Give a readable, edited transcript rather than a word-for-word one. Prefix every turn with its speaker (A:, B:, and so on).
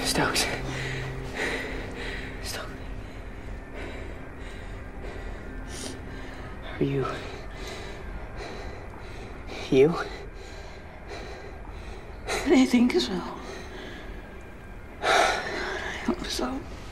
A: Stokes. Stokes. Are you... You?
B: I think so. I hope so.